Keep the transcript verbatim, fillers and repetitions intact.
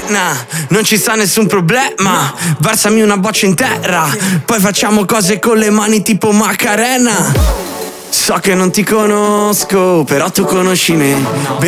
cena, non ci sta nessun problema. Versami una boccia in terra, poi facciamo cose con le mani tipo Macarena. So che non ti conosco, però tu conosci me.